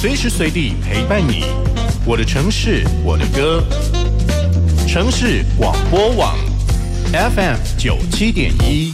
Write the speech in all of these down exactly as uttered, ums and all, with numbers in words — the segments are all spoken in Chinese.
随时随地陪伴你。我的城市，我的歌。城市广播网 F M 九七点一。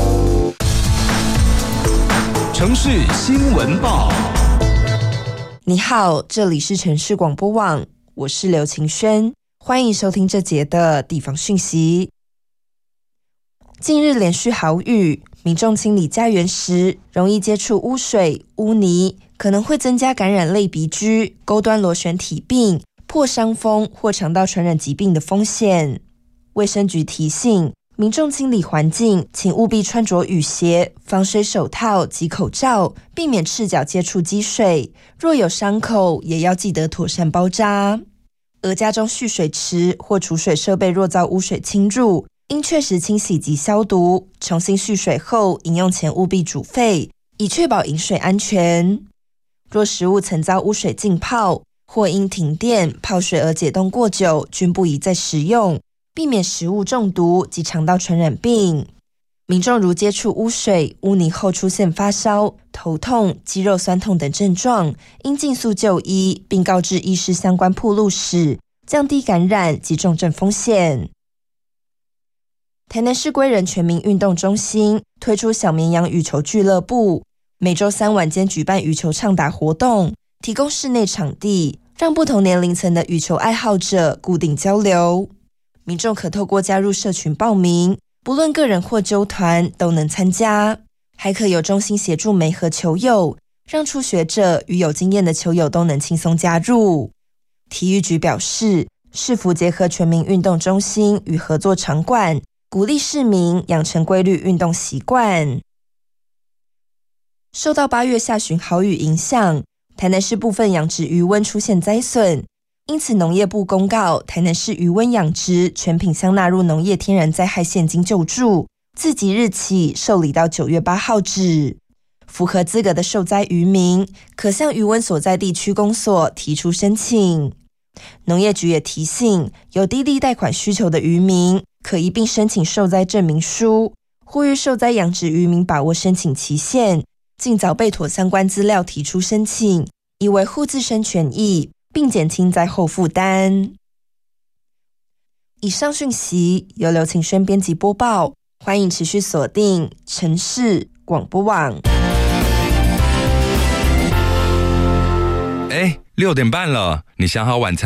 城市新闻报。 你好，这里是城市广播网，我是刘晴轩，欢迎收听这节的地方讯息。近日连续豪雨，民众清理家园时容易接触污水、污泥，可能会增加感染类鼻疽、钩端螺旋体病、破伤风或肠道传染疾病的风险。卫生局提醒民众清理环境，请务必穿着雨鞋、防水手套及口罩，避免赤脚接触积水。若有伤口，也要记得妥善包扎。而家中蓄水池或储水设备若遭污水侵入，应确实清洗及消毒，重新蓄水后，饮用前务必煮沸，以确保饮水安全。若食物曾遭污水浸泡，或因停电、泡水而解冻过久，均不宜再食用，避免食物中毒及肠道传染病。民众如接触污水、污泥后出现发烧、头痛、肌肉酸痛等症状，应尽速就医，并告知医师相关暴露史，降低感染及重症风险。台南市归仁全民运动中心推出小绵羊羽球俱乐部，每周三晚间举办羽球畅打活动，提供室内场地，让不同年龄层的羽球爱好者固定交流。民众可透过加入社群报名，不论个人或纠团都能参加，还可有中心协助媒合球友，让初学者与有经验的球友都能轻松加入。体育局表示，市府结合全民运动中心与合作场馆，鼓励市民养成规律运动习惯。受到八月下旬豪雨影响，台南市部分养殖渔塭出现灾损，因此农业部公告，台南市渔塭养殖全品项纳入农业天然灾害现金救助，自即日起受理到九月八号止。符合资格的受灾渔民，可向渔塭所在地区公所提出申请。农业局也提醒，有低利贷款需求的渔民，可一并申请受灾证明书，呼吁受灾养殖渔民把握申请期限，尽早备妥相关资料提出申请，以维护自身权益，并减轻灾后负担。以上讯息由刘晴轩编辑播报，欢迎持续锁定城市广播网。 哎，六点半了，你想好晚餐